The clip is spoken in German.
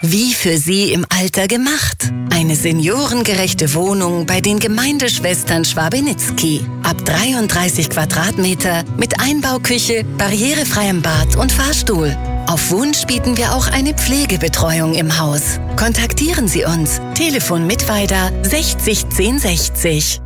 Wie für Sie im Alter gemacht. Eine seniorengerechte Wohnung bei den Gemeindeschwestern Schwabenitzky. Ab 33 Quadratmeter mit Einbauküche, barrierefreiem Bad und Fahrstuhl. Auf Wunsch bieten wir auch eine Pflegebetreuung im Haus. Kontaktieren Sie uns. Telefon Mittweida 60 1060.